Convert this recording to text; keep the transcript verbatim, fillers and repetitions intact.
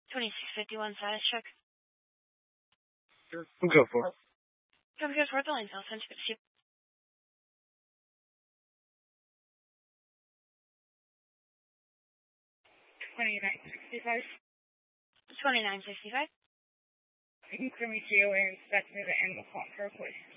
twenty-six fifty-one size truck. Sure. We'll go for it. Come here for the lines. I'll send you the ship. twenty-nine sixty-five. twenty-nine sixty-five. You can clear me to you and inspect me the animal conquer, please.